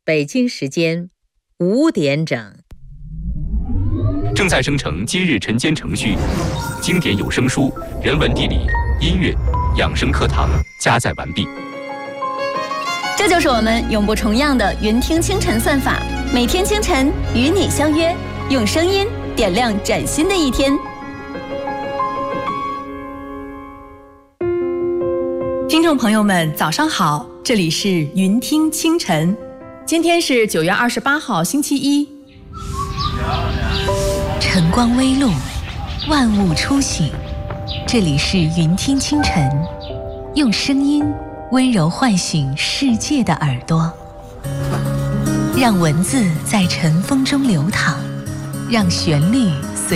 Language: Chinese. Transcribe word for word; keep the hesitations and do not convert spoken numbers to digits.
北京时间五点整。 正在生成今日晨间程序，经典有声书、人文地理、音乐、养生课堂加载完毕。 这就是我们永不重样的云听清晨算法，每天清晨与你相约，用声音点亮崭新的一天。 听众朋友们，早上好，这里是云听清晨，今天是九月二十八号，星期一。 晨光微露，万物初醒，这里是云听清晨，用声音温柔唤醒世界的耳朵，让文字在晨风中流淌，让旋律